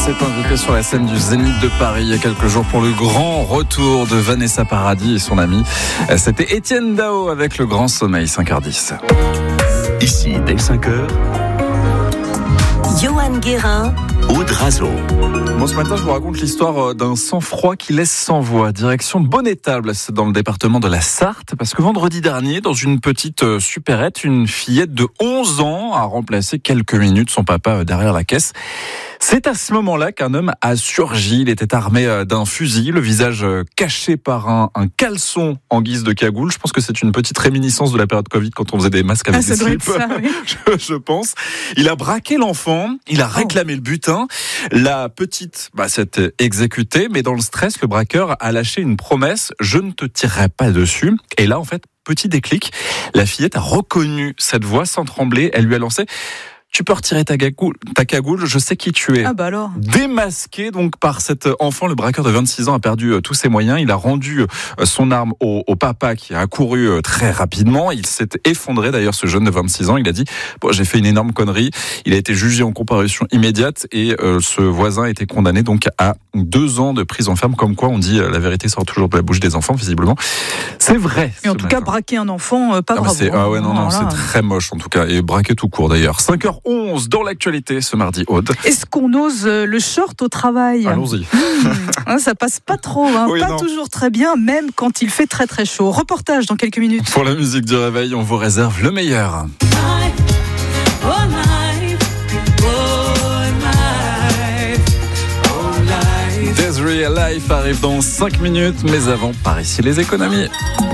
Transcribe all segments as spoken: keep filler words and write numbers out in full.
s'est invitée sur la scène du Zénith de Paris il y a quelques jours pour le grand retour de Vanessa Paradis et son ami. C'était Étienne Dao avec Le Grand Sommeil, cinq heures dix. Ici, dès cinq heures, Johan Guérin, Aude Razo. Bon, ce matin, je vous raconte l'histoire d'un sang-froid qui laisse sans voix. Direction Bonnétable, c'est dans le département de la Sarthe, parce que vendredi dernier, dans une petite supérette, une fillette de onze ans a remplacé quelques minutes son papa derrière la caisse. C'est à ce moment-là qu'un homme a surgi. Il était armé d'un fusil, le visage caché par un, un caleçon en guise de cagoule. Je pense que c'est une petite réminiscence de la période Covid quand on faisait des masques avec ah, des slips. Ça, oui. je, je pense. Il a braqué l'enfant, il a réclamé oh. le butin. La petite bah, s'est exécutée, mais dans le stress, le braqueur a lâché une promesse « Je ne te tirerai pas dessus ». Et là, en fait, petit déclic, la fillette a reconnu cette voix sans trembler. Elle lui a lancé « Tu peux retirer ta cagoule, ta cagoule, je sais qui tu es. » Ah bah alors. Démasqué donc par cet enfant, le braqueur de vingt-six ans a perdu tous ses moyens. Il a rendu son arme au, au papa qui a accouru très rapidement. Il s'est effondré d'ailleurs, ce jeune de vingt-six ans. Il a dit bon, j'ai fait une énorme connerie. Il a été jugé en comparution immédiate et euh, ce voisin a été condamné donc à deux ans de prison ferme. Comme quoi on dit la vérité sort toujours de la bouche des enfants, visiblement. C'est vrai. Et en tout matin. cas, braquer un enfant, euh, pas ah, bravo. C'est, ah ouais non non, voilà. C'est très moche en tout cas et braquer tout court d'ailleurs. cinq heures onze dans l'actualité ce mardi, Aude. Est-ce qu'on ose le short au travail ? Allons-y. Mmh, ça passe pas trop, hein, oui, pas non. toujours très bien, même quand il fait très très chaud. Reportage dans quelques minutes. Pour la musique du réveil, on vous réserve le meilleur. Desiree Life arrive dans cinq minutes, mais avant, par ici les économies.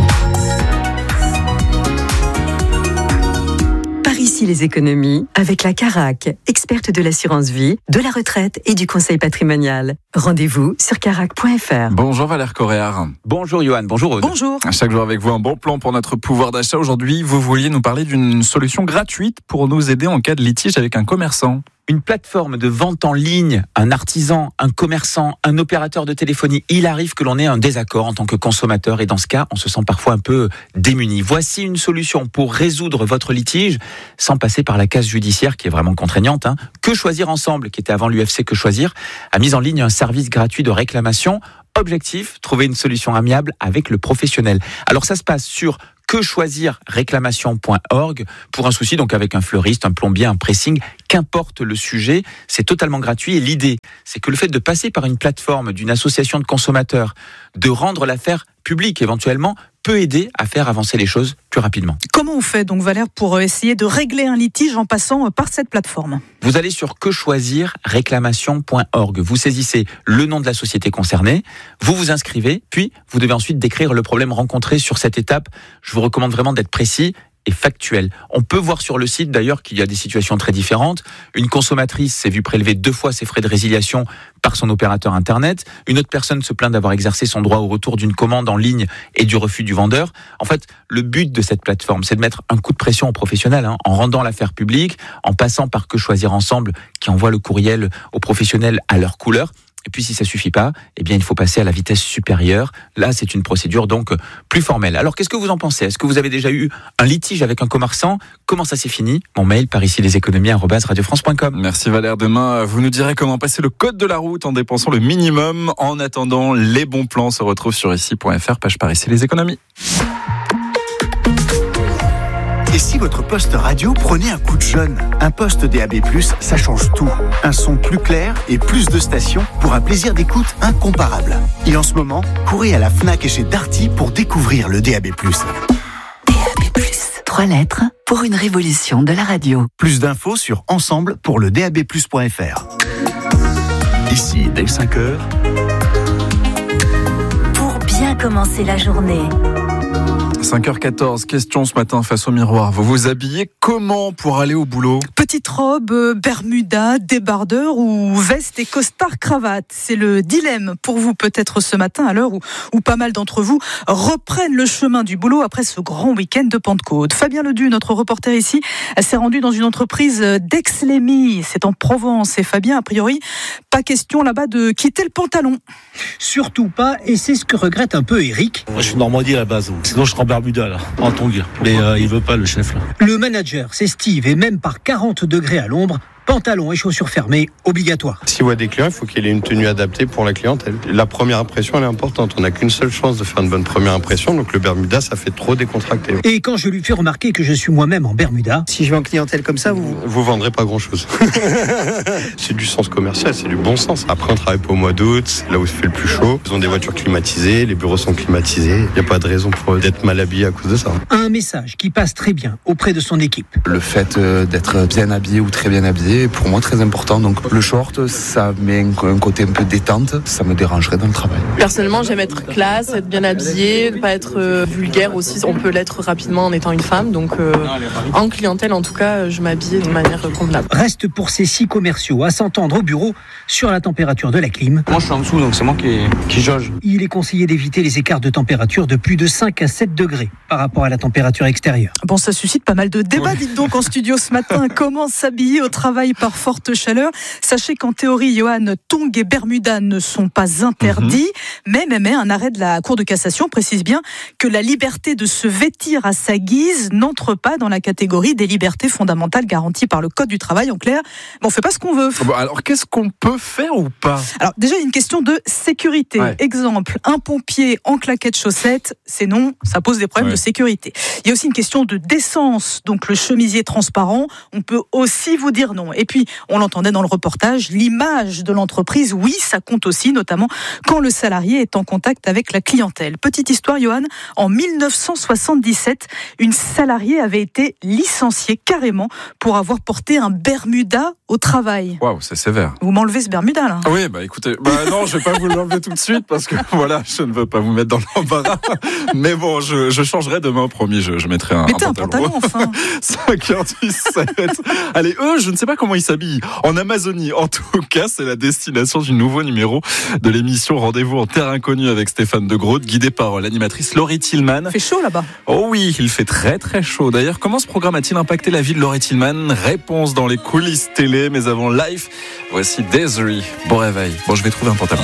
Ici les économies avec la Carac, experte de l'assurance vie, de la retraite et du conseil patrimonial. Rendez-vous sur carac point f r. Bonjour Valère Coréard. Bonjour Johan, bonjour Aude. Bonjour. Chaque jour avec vous, un bon plan pour notre pouvoir d'achat. Aujourd'hui, vous vouliez nous parler d'une solution gratuite pour nous aider en cas de litige avec un commerçant. Une plateforme de vente en ligne, un artisan, un commerçant, un opérateur de téléphonie. Il arrive que l'on ait un désaccord en tant que consommateur et dans ce cas, on se sent parfois un peu démuni. Voici une solution pour résoudre votre litige sans passer par la case judiciaire qui est vraiment contraignante. Hein. Que choisir ensemble, qui était avant l'U F C Que choisir, a mis en ligne un service gratuit de réclamation. Objectif, trouver une solution amiable avec le professionnel. Alors ça se passe sur que choisir réclamation point org pour un souci, donc avec un fleuriste, un plombier, un pressing, qu'importe le sujet, c'est totalement gratuit. Et l'idée, c'est que le fait de passer par une plateforme d'une association de consommateurs, de rendre l'affaire publique éventuellement, peut aider à faire avancer les choses plus rapidement. Comment on fait donc Valère pour essayer de régler un litige en passant par cette plateforme ? Vous allez sur que choisir réclamation point org. Vous saisissez le nom de la société concernée, vous vous inscrivez, puis vous devez ensuite décrire le problème rencontré sur cette étape. Je vous recommande vraiment d'être précis et factuel. On peut voir sur le site d'ailleurs qu'il y a des situations très différentes. Une consommatrice s'est vue prélever deux fois ses frais de résiliation par son opérateur internet. Une autre personne se plaint d'avoir exercé son droit au retour d'une commande en ligne et du refus du vendeur. En fait, le but de cette plateforme, c'est de mettre un coup de pression aux professionnels, hein, en rendant l'affaire publique, en passant par Que choisir ensemble, qui envoie le courriel aux professionnels à leur couleur. Et puis si ça suffit pas, eh bien il faut passer à la vitesse supérieure. Là, c'est une procédure donc plus formelle. Alors qu'est-ce que vous en pensez ? Est-ce que vous avez déjà eu un litige avec un commerçant ? Comment ça s'est fini ? Mon mail par ici les économies arobase radio france point com. Merci Valère. Demain, vous nous direz comment passer le code de la route en dépensant le minimum. En attendant, les bons plans se retrouvent sur ici point f r, page par ici les économies. Et si votre poste radio prenait un coup de jeune ? Un poste D A B plus, ça change tout. Un son plus clair et plus de stations pour un plaisir d'écoute incomparable. Et en ce moment, courez à la Fnac et chez Darty pour découvrir le D A B plus. D A B plus, trois lettres pour une révolution de la radio. Plus d'infos sur ensemble pour le D A B plus point f r. Ici, dès cinq heures. Pour bien commencer la journée. cinq heures quatorze, question ce matin face au miroir. Vous vous habillez comment pour aller au boulot ? Petite robe, bermuda, débardeur ou veste et costard cravate. C'est le dilemme pour vous peut-être ce matin à l'heure où, où pas mal d'entre vous reprennent le chemin du boulot après ce grand week-end de Pentecôte. Fabien Ledu, notre reporter ici, s'est rendu dans une entreprise d'Aix-les-Mines. C'est en Provence. Et Fabien, a priori, pas question là-bas de quitter le pantalon. Surtout pas, et c'est ce que regrette un peu Eric. Moi je suis de Normandie à la base, sinon je serais en bermuda là, en tongue. Mais euh, il veut pas le chef là. Le manager, c'est Steve, et même par quarante degrés à l'ombre, Pantalon et chaussures fermées, obligatoire. Si vous avez des clients, il faut qu'il ait une tenue adaptée pour la clientèle. La première impression, elle est importante. On n'a qu'une seule chance de faire une bonne première impression, donc le Bermuda, ça fait trop décontracté. Et quand je lui fais remarquer que je suis moi-même en Bermuda... Si je vais en clientèle comme ça, vous... Vous vendrez pas grand-chose. C'est du sens commercial, c'est du bon sens. Après, on travaille pas au mois d'août, c'est là où il fait le plus chaud. Ils ont des voitures climatisées, les bureaux sont climatisés. Il n'y a pas de raison pour d'être mal habillé à cause de ça. Un message qui passe très bien auprès de son équipe. Le fait d'être bien habillé ou très bien habillé est pour moi très important. Donc le short, ça met un côté un peu détente, ça me dérangerait dans le travail. Personnellement, j'aime être classe, être bien habillé, ne pas être euh, vulgaire aussi. On peut l'être rapidement en étant une femme. Donc euh, en clientèle, en tout cas, je m'habille de manière convenable. Reste pour ces six commerciaux à s'entendre au bureau sur la température de la clim. Moi, je suis en dessous, donc c'est moi qui, qui jauge. Il est conseillé d'éviter les écarts de température de plus de cinq à sept degrés par rapport à la température extérieure. Bon, ça suscite pas mal de débats, Ouais. dites donc, en studio ce matin. Comment s'habiller au travail par forte chaleur? Sachez qu'en théorie, Johan, tongs et bermudas ne sont pas interdits, mm-hmm. mais, mais, mais un arrêt de la Cour de cassation précise bien que la liberté de se vêtir à sa guise n'entre pas dans la catégorie des libertés fondamentales garanties par le Code du travail. En clair, bon, on fait pas ce qu'on veut. Bon, alors, qu'est-ce qu'on peut faire ou pas? Alors, déjà, il y a une question de sécurité. Ouais. Exemple, un pompier en claquettes chaussettes, c'est non, ça pose des problèmes ouais. de sécurité. Il y a aussi une question de décence, donc le chemisier transparent, on peut aussi vous dire non. Et puis, on l'entendait dans le reportage, l'image de l'entreprise, oui, ça compte aussi, notamment quand le salarié est en contact avec la clientèle. Petite histoire, Johan, en dix-neuf cent soixante-dix-sept, une salariée avait été licenciée carrément pour avoir porté un bermuda au travail. Waouh, c'est sévère. Vous m'enlevez ce bermuda, là? Oui, bah écoutez, bah non, je vais pas vous l'enlever tout de suite parce que voilà, je ne veux pas vous mettre dans l'embarras. Mais bon, je, je changerai demain, promis, je, je mettrai un, Mettez un un pantalon. pantalon, enfin. cinq heures dix-sept. Allez, eux, je ne sais pas comment ils s'habillent. En Amazonie, en tout cas, c'est la destination du nouveau numéro de l'émission Rendez-vous en Terre Inconnue avec Stéphane De Groot, guidé par l'animatrice Laurie Tillman. Il fait chaud là-bas. Oh oui, il fait très très chaud. D'ailleurs, comment ce programme a-t-il impacté la vie de Laurie Tillman? Réponse dans les coulisses télé, mais avant live, voici Desiree. Bon réveil. Bon, je vais trouver un pantalon.